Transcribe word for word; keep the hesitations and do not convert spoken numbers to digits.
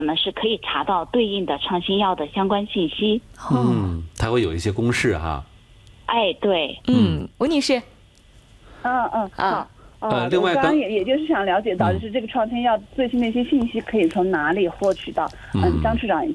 呢是可以查到对应的创新药的相关信息。 嗯，它会有一些公式哈。 哎，对， 嗯，吴女士， 嗯嗯，好。 呃，另外我刚刚也也就是想了解到，就是这个创新药最新的一些信息可以从哪里获取到？嗯，张处长